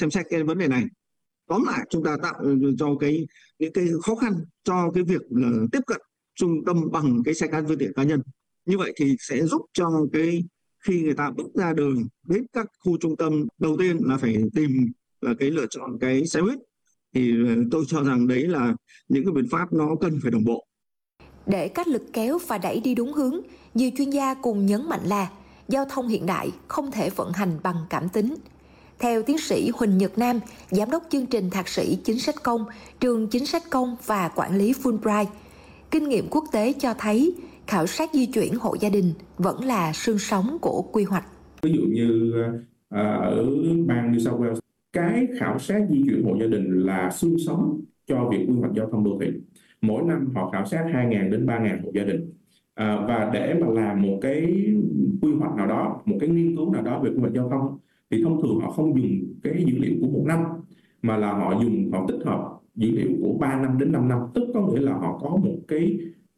xem xét cái vấn đề này. Tóm lại chúng ta tạo cho những cái khó khăn cho cái việc tiếp cận trung tâm bằng cái xe cá phương tiện cá nhân. Như vậy thì sẽ giúp cho khi người ta bước ra đường đến các khu trung tâm, đầu tiên là phải tìm là cái lựa chọn cái xe buýt. Thì tôi cho rằng đấy là những cái biện pháp nó cần phải đồng bộ. Để các lực kéo và đẩy đi đúng hướng, nhiều chuyên gia cùng nhấn mạnh là giao thông hiện đại không thể vận hành bằng cảm tính. Theo tiến sĩ Huỳnh Nhật Nam, giám đốc chương trình thạc sĩ chính sách công, trường chính sách công và quản lý Fulbright, kinh nghiệm quốc tế cho thấy khảo sát di chuyển hộ gia đình vẫn là xương sống của quy hoạch. Ví dụ như ở bang New South Wales, cái khảo sát di chuyển hộ gia đình là xương sống cho việc quy hoạch giao thông đô thị. Mỗi năm họ khảo sát 2.000 đến 3.000 hộ gia đình. Và để mà làm một cái quy hoạch nào đó, một cái nghiên cứu nào đó về quy hoạch giao thông, thì thông thường họ không dùng cái dữ liệu của một năm, mà là họ tích hợp dữ liệu của 3 năm đến 5 năm. Tức có nghĩa là họ có một cái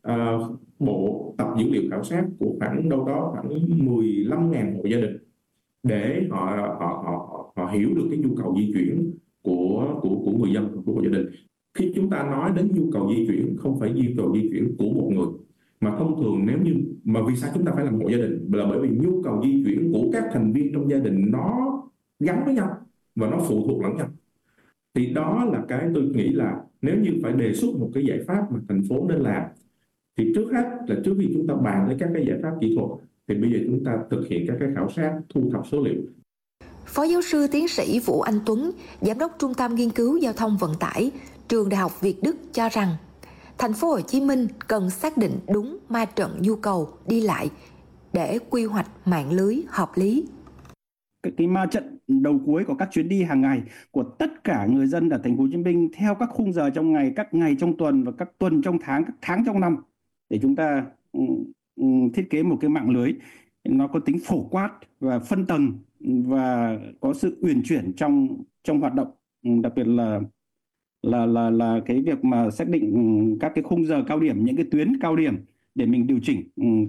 bộ tập dữ liệu khảo sát của khoảng 15.000 hộ gia đình để họ hiểu được cái nhu cầu di chuyển của người dân, của hộ gia đình. Khi chúng ta nói đến nhu cầu di chuyển, không phải nhu cầu di chuyển của một người, mà thông thường vì sao chúng ta phải làm hộ gia đình, là bởi vì nhu cầu di chuyển của các thành viên trong gia đình nó gắn với nhau và nó phụ thuộc lẫn nhau. Thì đó là cái tôi nghĩ là nếu như phải đề xuất một cái giải pháp mà thành phố nên làm, thì trước hết là trước khi chúng ta bàn tới các cái giải pháp kỹ thuật, thì bây giờ chúng ta thực hiện các cái khảo sát, thu thập số liệu. Phó giáo sư tiến sĩ Vũ Anh Tuấn, giám đốc Trung tâm Nghiên cứu Giao thông Vận tải, Trường Đại học Việt Đức cho rằng thành phố Hồ Chí Minh cần xác định đúng ma trận nhu cầu đi lại để quy hoạch mạng lưới hợp lý. Cái ma trận đầu cuối của các chuyến đi hàng ngày của tất cả người dân ở thành phố Hồ Chí Minh theo các khung giờ trong ngày, các ngày trong tuần và các tuần trong tháng, các tháng trong năm, để chúng ta thiết kế một cái mạng lưới nó có tính phổ quát và phân tầng và có sự uyển chuyển trong hoạt động, đặc biệt là cái việc mà xác định các cái khung giờ cao điểm, những cái tuyến cao điểm để mình điều chỉnh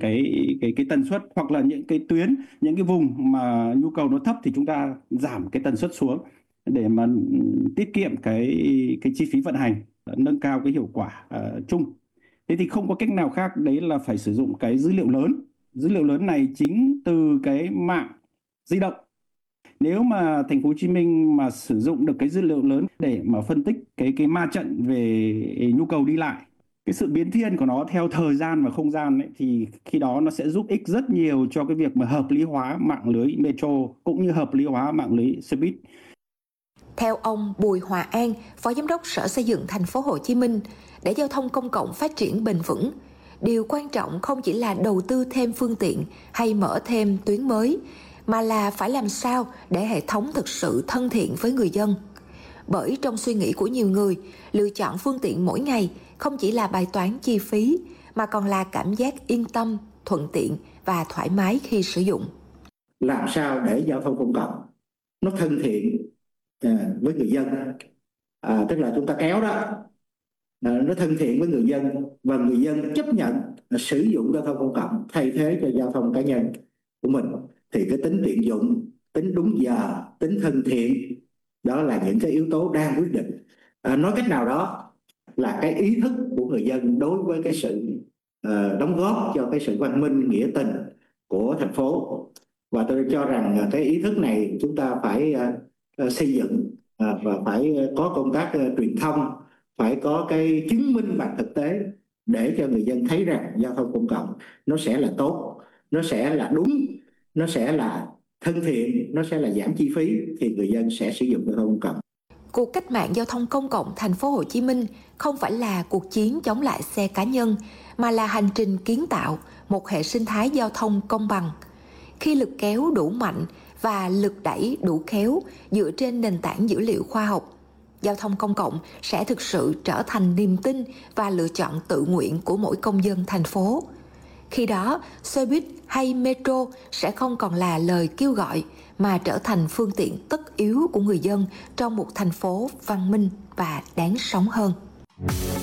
cái tần suất, hoặc là những cái tuyến, những cái vùng mà nhu cầu nó thấp thì chúng ta giảm cái tần suất xuống để mà tiết kiệm cái chi phí vận hành, nâng cao cái hiệu quả chung. Thế thì không có cách nào khác, đấy là phải sử dụng cái dữ liệu lớn. Dữ liệu lớn này chính từ cái mạng di động. Nếu mà thành phố Hồ Chí Minh mà sử dụng được cái dữ liệu lớn để mà phân tích cái ma trận về nhu cầu đi lại, cái sự biến thiên của nó theo thời gian và không gian ấy, thì khi đó nó sẽ giúp ích rất nhiều cho cái việc mà hợp lý hóa mạng lưới metro cũng như hợp lý hóa mạng lưới xe buýt. Theo ông Bùi Hòa An, Phó Giám đốc Sở Xây dựng Thành phố Hồ Chí Minh, để giao thông công cộng phát triển bền vững, điều quan trọng không chỉ là đầu tư thêm phương tiện hay mở thêm tuyến mới, mà là phải làm sao để hệ thống thực sự thân thiện với người dân. Bởi trong suy nghĩ của nhiều người, lựa chọn phương tiện mỗi ngày không chỉ là bài toán chi phí, mà còn là cảm giác yên tâm, thuận tiện và thoải mái khi sử dụng. Làm sao để giao thông công cộng nó thân thiện với người dân, tức là chúng ta kéo đó, nó thân thiện với người dân và người dân chấp nhận sử dụng giao thông công cộng thay thế cho giao thông cá nhân của mình, thì cái tính tiện dụng, tính đúng giờ, tính thân thiện, đó là những cái yếu tố đang quyết định. Nói cách nào đó là cái ý thức của người dân đối với cái sự đóng góp cho cái sự văn minh, nghĩa tình của thành phố. Và tôi cho rằng cái ý thức này chúng ta phải xây dựng và phải có công tác truyền thông, phải có cái chứng minh bằng thực tế để cho người dân thấy rằng giao thông công cộng nó sẽ là tốt, nó sẽ là đúng, nó sẽ là thân thiện, nó sẽ là giảm chi phí, thì người dân sẽ sử dụng giao thông công cộng. Cuộc cách mạng giao thông công cộng Thành phố Hồ Chí Minh không phải là cuộc chiến chống lại xe cá nhân, mà là hành trình kiến tạo một hệ sinh thái giao thông công bằng. Khi lực kéo đủ mạnh và lực đẩy đủ khéo dựa trên nền tảng dữ liệu khoa học, giao thông công cộng sẽ thực sự trở thành niềm tin và lựa chọn tự nguyện của mỗi công dân thành phố. Khi đó, xe buýt hay metro sẽ không còn là lời kêu gọi, mà trở thành phương tiện tất yếu của người dân trong một thành phố văn minh và đáng sống hơn.